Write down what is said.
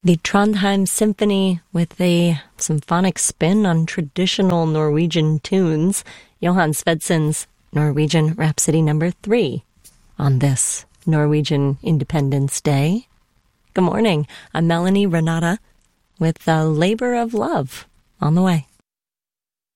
The Trondheim Symphony with a symphonic spin on traditional Norwegian tunes, Johan Svedsen's Norwegian Rhapsody No. 3 on this Norwegian Independence Day. Good morning, I'm Melanie Renata with the Labor of Love on the way.